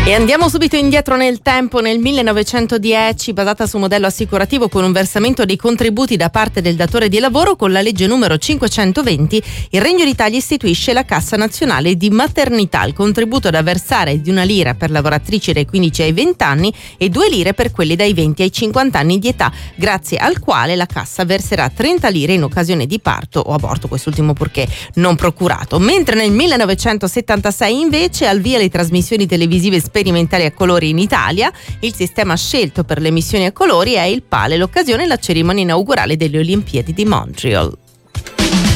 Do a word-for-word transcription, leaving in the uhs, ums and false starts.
E andiamo subito indietro nel tempo, nel millenovecentodieci, basata su modello assicurativo con un versamento dei contributi da parte del datore di lavoro, con la legge numero cinquecentoventi il Regno d'Italia istituisce la Cassa Nazionale di Maternità. Il contributo da versare è di una lira per lavoratrici dai quindici ai venti anni e due lire per quelli dai venti ai cinquanta anni di età, grazie al quale la Cassa verserà trenta lire in occasione di parto o aborto, quest'ultimo purché non procurato. Mentre nel millenovecentosettantasei invece al via le trasmissioni televisive sperimentali a colori in Italia. Il sistema scelto per le emissioni a colori è il P A L E, l'occasione è la cerimonia inaugurale delle Olimpiadi di Montreal.